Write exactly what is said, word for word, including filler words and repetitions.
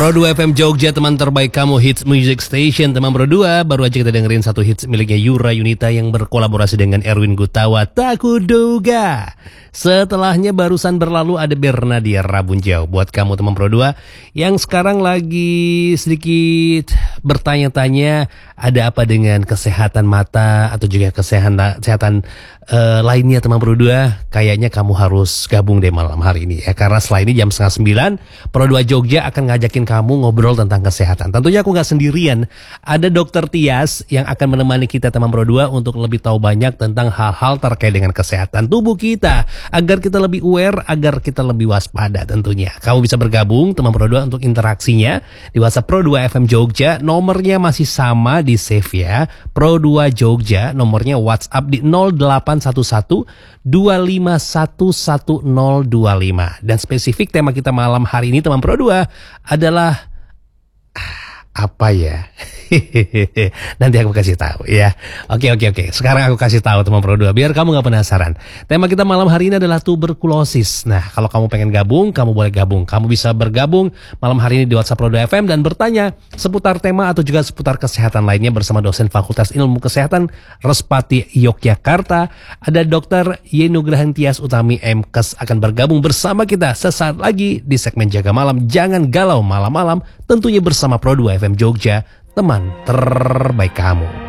Pro dua F M Jogja, teman terbaik kamu, Hits Music Station. Teman Pro dua, baru aja kita dengerin satu hits miliknya Yura Yunita yang berkolaborasi dengan Erwin Gutawa, Tak Kuduga. Setelahnya barusan berlalu ada Bernadia Rabunjau. Buat kamu teman Pro dua yang sekarang lagi sedikit bertanya-tanya ada apa dengan kesehatan mata atau juga kesehatan kesehatan uh, lainnya teman Pro dua, kayaknya kamu harus gabung deh malam hari ini ya, karena setelah ini jam setengah sembilan Pro dua Jogja akan ngajakin kamu ngobrol tentang kesehatan. Tentunya aku gak sendirian, ada Dokter Tias yang akan menemani kita teman Pro dua untuk lebih tahu banyak tentang hal-hal terkait dengan kesehatan tubuh kita, agar kita lebih aware, agar kita lebih waspada tentunya. Kamu bisa bergabung teman Pro dua untuk interaksinya di WhatsApp Pro dua F M Jogja. Nomornya masih sama, di save ya, Pro dua Jogja. Nomornya WhatsApp di nol delapan satu satu dua lima satu satu nol dua lima. Dan spesifik tema kita malam hari ini teman Pro dua adalah apa ya? Nanti aku kasih tahu ya. Oke oke oke. Sekarang aku kasih tahu teman Pro dua biar kamu nggak penasaran. Tema kita malam hari ini adalah tuberkulosis. Nah, kalau kamu pengen gabung, kamu boleh gabung. Kamu bisa bergabung malam hari ini di WhatsApp Pro dua F M dan bertanya seputar tema atau juga seputar kesehatan lainnya bersama dosen Fakultas Ilmu Kesehatan Respati Yogyakarta. Ada Dokter Yenugrahan Tias Utami M Kes akan bergabung bersama kita sesaat lagi di segmen Jaga Malam. Jangan galau malam-malam, tentunya bersama Pro dua F M Jogja, teman terbaik kamu.